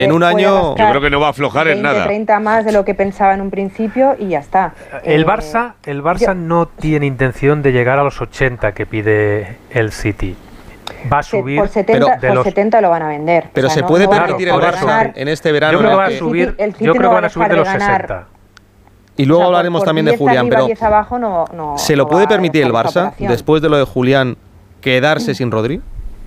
en un año... Yo creo que no va a aflojar en nada. 30 más de lo que pensaba en un principio y ya está. El Barça no tiene intención de llegar a los 80 que pide el City. Va a subir... Por 70 lo van a vender. Pero se puede permitir el Barça en este verano... Yo creo que van a subir, de los 60. Y luego hablaremos también de Julián, pero ¿se lo puede permitir el Barça, después de lo de Julián, quedarse sin Rodri?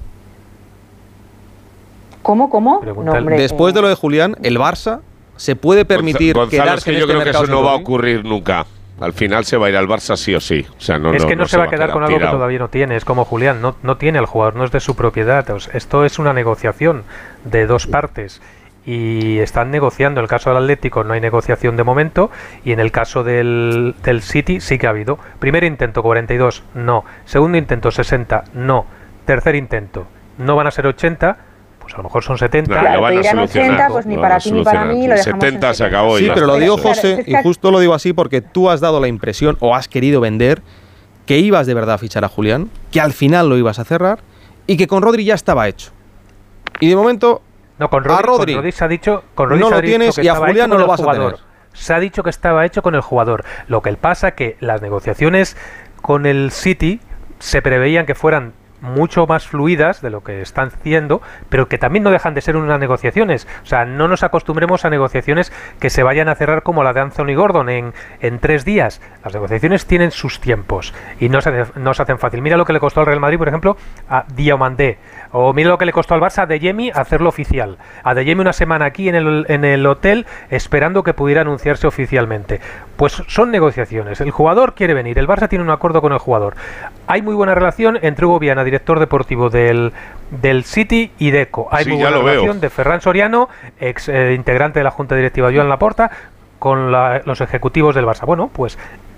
¿Cómo? Después de lo de Julián, el Barça se puede permitir quedarse en este mercado. Yo creo que eso no va a ocurrir nunca. Al final se va a ir al Barça sí o sí. O sea, es que no se va a quedar con algo que todavía no tiene. Es como Julián, no tiene el jugador, no es de su propiedad. Esto es una negociación de dos partes. Y están negociando. En el caso del Atlético no hay negociación de momento, y en el caso del City sí que ha habido. Primer intento 42, no. Segundo intento 60, no. Tercer intento, no van a ser 80, pues a lo mejor son 70. Claro, lo van a solucionar. 80, pues ni para ti ni para mí, lo dejamos 70 se acabó. Sí, pero lo digo, José, y justo lo digo así porque tú has dado la impresión, o has querido vender, que ibas de verdad a fichar a Julián, que al final lo ibas a cerrar, y que con Rodri ya estaba hecho. Y de momento... No, con Rodri se ha dicho, no lo tienes y a Julián no lo vas a tener. Se ha dicho que estaba hecho con el jugador. Lo que pasa que las negociaciones con el City se preveían que fueran mucho más fluidas de lo que están siendo, pero que también no dejan de ser unas negociaciones. O sea, no nos acostumbremos a negociaciones que se vayan a cerrar como la de Anthony Gordon en 3 días. Las negociaciones tienen sus tiempos y no se hacen fácil. Mira lo que le costó al Real Madrid, por ejemplo, a Diomandé, o mira lo que le costó al Barça a Adeyemi hacerlo oficial. A Adeyemi una semana aquí en el hotel esperando que pudiera anunciarse oficialmente. Pues son negociaciones. El jugador quiere venir, el Barça tiene un acuerdo con el jugador. Hay muy buena relación entre Hugo Viana, director deportivo del City, y Deco. Hay muy buena relación de Ferran Soriano, ex integrante de la Junta Directiva Joan Laporta, con los ejecutivos del Barça. Bueno, pues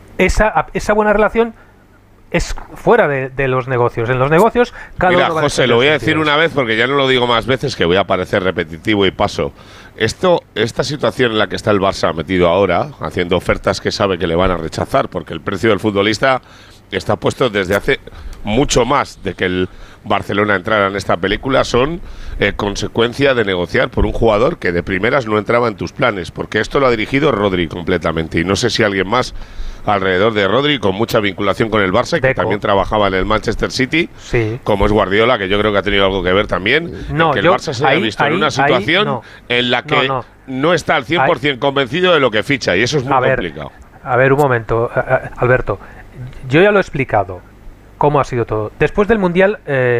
esa buena relación es fuera de los negocios. En los negocios, cada Mira, uno va José, lo voy a decir una vez porque ya no lo digo más veces, que voy a parecer repetitivo y paso. Esta situación en la que está el Barça metido ahora, haciendo ofertas que sabe que le van a rechazar, porque el precio del futbolista está puesto desde hace mucho más de que el Barcelona entrara en esta película, son consecuencia de negociar por un jugador que de primeras no entraba en tus planes, porque esto lo ha dirigido Rodri completamente, y no sé si alguien más alrededor de Rodri con mucha vinculación con el Barça, que también trabajaba en el Manchester City, como es Guardiola, que yo creo que ha tenido algo que ver también, en que el Barça se haya visto en una situación en la que no está al 100% convencido de lo que ficha, y eso es muy complicado. A ver, un momento, Alberto. Yo ya lo he explicado, cómo ha sido todo. Después del Mundial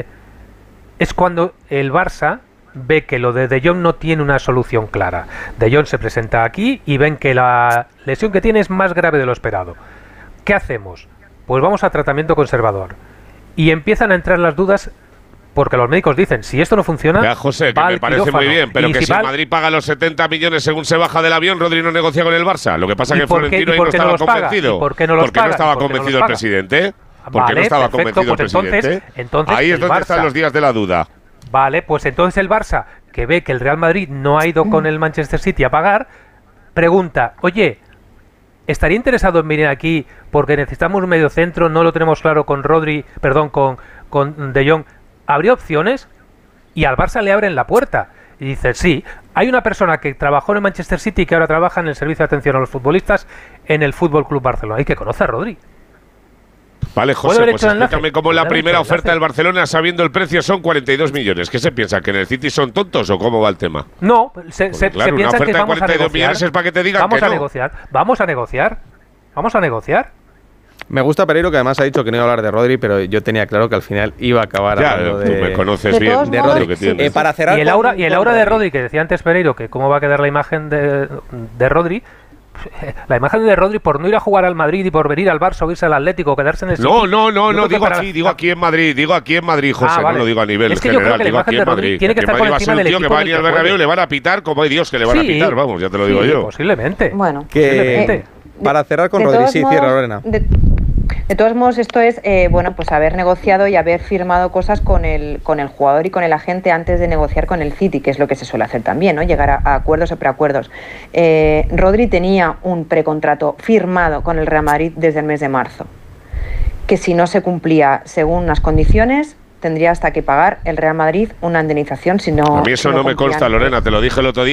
es cuando el Barça ve que lo de Jong no tiene una solución clara. De Jong se presenta aquí y ven que la lesión que tiene es más grave de lo esperado. ¿Qué hacemos? Pues vamos a tratamiento conservador. Y empiezan a entrar las dudas, porque los médicos dicen, si esto no funciona, vea, José, que me parece muy bien, pero que si el Madrid paga los 70 millones según se baja del avión, Rodri no negocia con el Barça. Lo que pasa es que Florentino ahí no estaba convencido. ¿Por qué no estaba convencido el presidente? ¿Por qué no estaba convencido el presidente? Entonces ahí es donde están los días de la duda. Vale, pues entonces el Barça, que ve que el Real Madrid no ha ido con el Manchester City a pagar, pregunta, oye, ¿estaría interesado en venir aquí porque necesitamos un medio centro? No lo tenemos claro con con De Jong. ¿Habría opciones? Y al Barça le abren la puerta. Y dice, sí, hay una persona que trabajó en el Manchester City y que ahora trabaja en el servicio de atención a los futbolistas en el Fútbol Club Barcelona. Y que conoce a Rodri. Vale, José, pues explícame cómo la primera oferta del Barcelona, sabiendo el precio, son 42 millones. ¿Qué se piensa? ¿Que en el City son tontos o cómo va el tema? No, se piensa una oferta que vamos de 42 millones es para que te digan vamos que a no. negociar. Vamos a negociar. Me gusta Pereiro, que además ha dicho que no iba a hablar de Rodri, pero yo tenía claro que al final iba a acabar hablando tú me conoces bien de Rodri. Para cerrar, y el aura de Rodri, que decía antes Pereiro, que cómo va a quedar la imagen de Rodri. La imagen de Rodri por no ir a jugar al Madrid y por venir al Barça o irse al Atlético o quedarse en el City. No, digo aquí en Madrid, José, no lo digo a nivel general, digo aquí en Madrid. Tiene que estar por encima del equipo que va a venir al Bernabéu, le van a pitar como hay Dios que le van a pitar, vamos, ya te lo digo yo. Posiblemente. Bueno, para cerrar con Rodri, sí, cierra, Lorena. De todos modos, esto es pues haber negociado y haber firmado cosas con el jugador y con el agente antes de negociar con el City, que es lo que se suele hacer también, ¿no? Llegar a acuerdos o preacuerdos. Rodri tenía un precontrato firmado con el Real Madrid desde el mes de marzo, que si no se cumplía según las condiciones, tendría hasta que pagar el Real Madrid una indemnización si no. A mí eso no me consta, Lorena, te lo dije el otro día.